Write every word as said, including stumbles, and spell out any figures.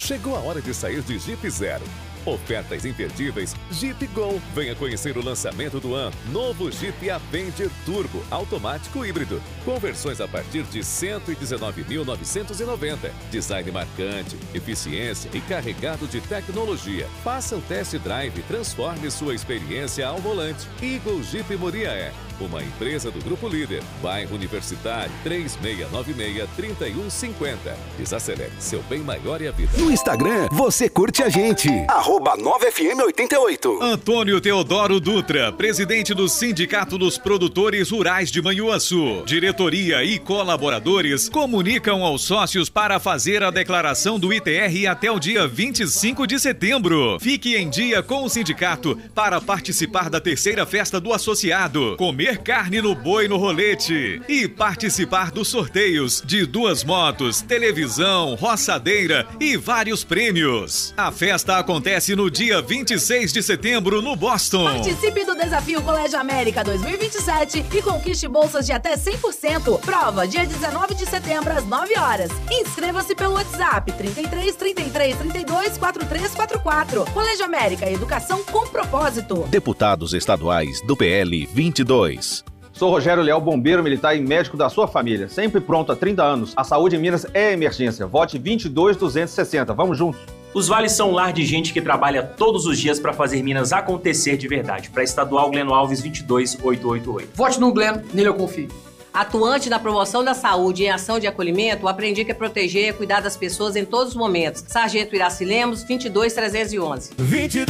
Chegou a hora de sair de Jeep Zero. Ofertas imperdíveis Jeep Go. Venha conhecer o lançamento do ano. Novo Jeep Avenger Turbo automático híbrido. Com versões a partir de cento e dezenove mil novecentos e noventa. Design marcante, eficiência e carregado de tecnologia. Faça o test drive e transforme sua experiência ao volante. Eagle Jeep Moriaé, uma empresa do Grupo Líder. Bairro Universitário, três seis nove seis, três um cinco zero. Desacelere, seu bem maior é a vida. No Instagram, você curte a gente. Arroba nove F M oitenta e oito. Antônio Teodoro Dutra, presidente do Sindicato dos Produtores Rurais de Manhuaçu. Diretoria e colaboradores comunicam aos sócios para fazer a declaração do I T R até o dia vinte e cinco de setembro. Fique em dia com o sindicato para participar da terceira festa do associado. Comer carne no boi no rolete e participar dos sorteios de duas motos, televisão, roçadeira e vários prêmios. A festa acontece no dia vinte e seis de setembro no Boston. Participe do Desafio Colégio América dois mil e vinte e sete e conquiste bolsas de até cem por cento. Prova dia dezenove de setembro às nove horas. Inscreva-se pelo WhatsApp trinta e três, trinta e três, trinta e dois, quarenta e três quarenta e quatro. Colégio América, educação com propósito. Deputados estaduais do P L vinte e dois. Sou Rogério Leal, bombeiro militar e médico da sua família. Sempre pronto há trinta anos. A saúde em Minas é emergência. Vote vinte e dois, duzentos e sessenta. Vamos juntos. Os vales são um lar de gente que trabalha todos os dias para fazer Minas acontecer de verdade. Para Estadual Gleno Alves vinte e dois, oitocentos e oitenta e oito. Vote no Gleno, nele eu confio. Atuante na promoção da saúde e em ação de acolhimento, aprendi que é proteger e cuidar das pessoas em todos os momentos. Sargento Iraci Lemos, vinte e dois, trezentos e onze.